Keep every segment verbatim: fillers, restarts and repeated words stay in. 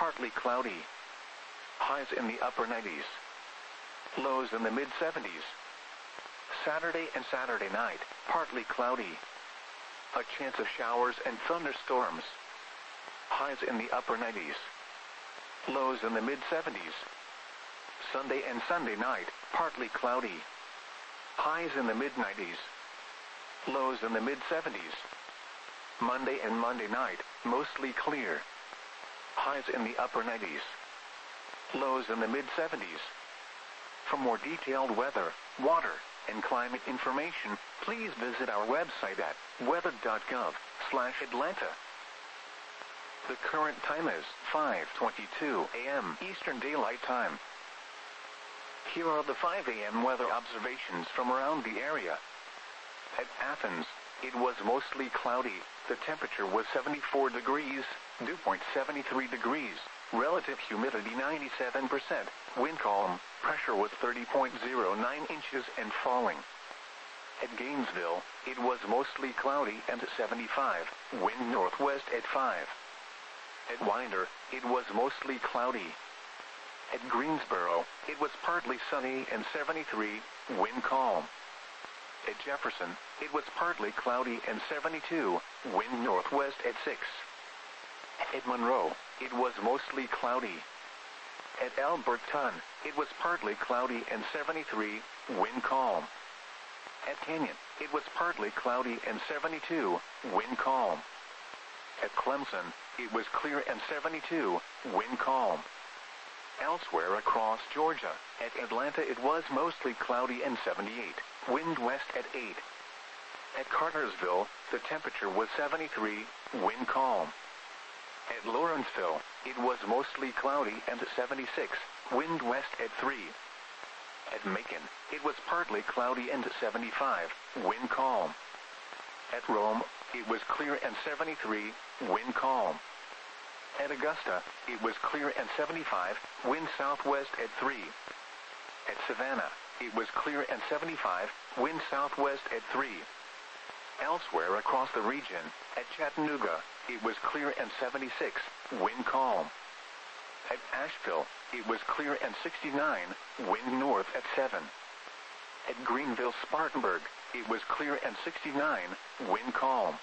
partly cloudy. Highs in the upper nineties. Lows in the mid seventies. Saturday and Saturday night, partly cloudy. A chance of showers and thunderstorms. Highs in the upper nineties. Lows in the mid seventies. Sunday and Sunday night, partly cloudy. Highs in the mid nineties. Lows in the mid seventies. Monday and Monday night, mostly clear. Highs in the upper nineties. Lows in the mid seventies. For more detailed weather, water, and climate information, please visit our website at weather dot gov slash Atlanta. The current time is five twenty-two a m Eastern Daylight Time. Here are the five a m weather observations from around the area. At Athens, it was mostly cloudy. The temperature was seventy-four degrees, dew point seventy-three degrees, relative humidity ninety-seven percent, wind calm, pressure was thirty point zero nine inches and falling. At Gainesville, it was mostly cloudy and seventy-five, wind northwest at five. At Winder, it was mostly cloudy. At Greensboro, it was partly sunny and seventy-three, wind calm. At Jefferson, it was partly cloudy and seventy-two, wind northwest at six. At Monroe, it was mostly cloudy. At Alberton, it was partly cloudy and seventy-three, wind calm. At Canyon, it was partly cloudy and seventy-two, wind calm. At Clemson, it was clear and seventy-two, wind calm. Elsewhere across Georgia, at Atlanta it was mostly cloudy and seventy-eight, wind west at eight. At Cartersville, the temperature was seventy-three, wind calm. At Lawrenceville, it was mostly cloudy and seventy-six, wind west at three. At Macon, it was partly cloudy and seventy-five, wind calm. At Rome, it was clear and seventy-three, wind calm. At Augusta, it was clear and seventy-five, wind southwest at three. At Savannah, it was clear and seventy-five, wind southwest at three. Elsewhere across the region, at Chattanooga, it was clear and seventy-six, wind calm. At Asheville, it was clear and sixty-nine, wind north at seven. At Greenville-Spartanburg, it was clear and sixty-nine, wind calm.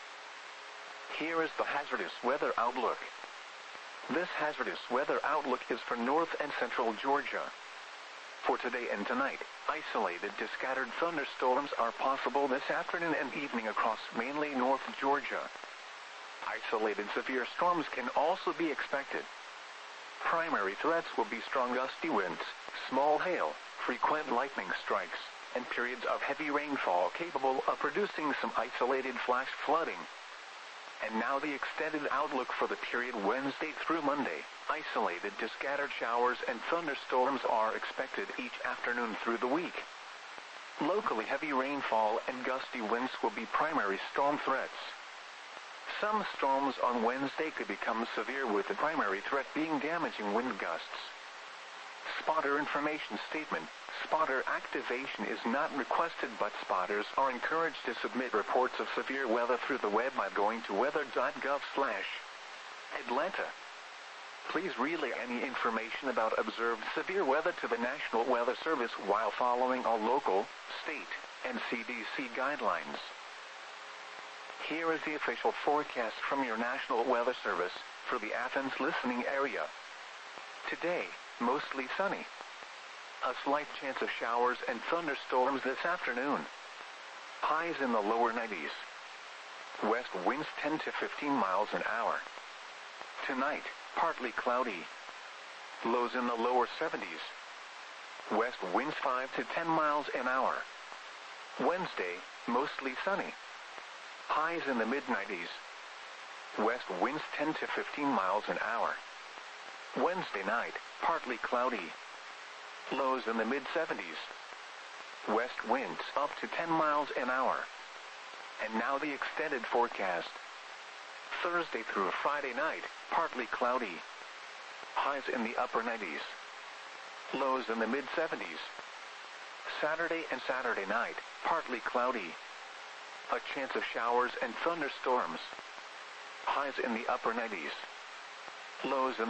Here is the hazardous weather outlook. This hazardous weather outlook is for north and central Georgia. For today and tonight, isolated to scattered thunderstorms are possible this afternoon and evening across mainly north Georgia. Isolated severe storms can also be expected. Primary threats will be strong gusty winds, small hail, frequent lightning strikes, and periods of heavy rainfall capable of producing some isolated flash flooding. And now the extended outlook for the period Wednesday through Monday. Isolated to scattered showers and thunderstorms are expected each afternoon through the week. Locally heavy rainfall and gusty winds will be primary storm threats. Some storms on Wednesday could become severe, with the primary threat being damaging wind gusts. Spotter information statement. Spotter activation is not requested, but spotters are encouraged to submit reports of severe weather through the web by going to weather dot gov slash Atlanta. Please relay any information about observed severe weather to the National Weather Service while following all local, state, and C D C guidelines. Here is the official forecast from your National Weather Service for the Athens listening area. Today, mostly sunny. A slight chance of showers and thunderstorms this afternoon. Highs in the lower nineties. West winds ten to fifteen miles an hour. Tonight, partly cloudy. Lows in the lower seventies. West winds five to ten miles an hour. Wednesday, mostly sunny. Highs in the mid nineties. West winds ten to fifteen miles an hour. Wednesday night, partly cloudy. Lows in the mid seventies. West winds up to ten miles an hour. And now the extended forecast. Thursday through Friday night, partly cloudy. Highs in the upper nineties. Lows in the mid seventies. Saturday and Saturday night, partly cloudy. A chance of showers and thunderstorms. Highs in the upper nineties. Lows in